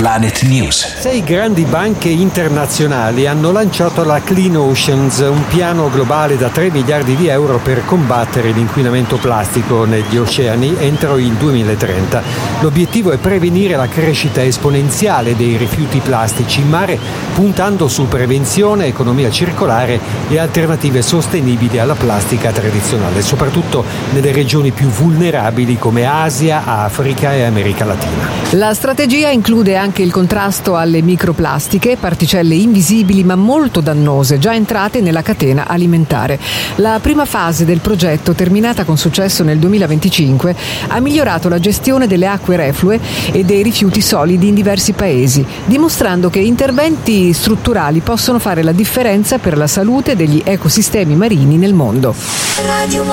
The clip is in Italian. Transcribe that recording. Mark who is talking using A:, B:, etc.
A: Planet News.
B: 6 grandi banche internazionali hanno lanciato la Clean Oceans, un piano globale da 3 miliardi di euro per combattere l'inquinamento plastico negli oceani entro il 2030. L'obiettivo è prevenire la crescita esponenziale dei rifiuti plastici in mare, puntando su prevenzione, economia circolare e alternative sostenibili alla plastica tradizionale, soprattutto nelle regioni più vulnerabili come Asia, Africa e America Latina.
C: La strategia include anche il contrasto alle microplastiche, particelle invisibili ma molto dannose, già entrate nella catena alimentare. La prima fase del progetto, terminata con successo nel 2025, ha migliorato la gestione delle acque reflue e dei rifiuti solidi in diversi paesi, dimostrando che interventi strutturali possono fare la differenza per la salute degli ecosistemi marini nel mondo.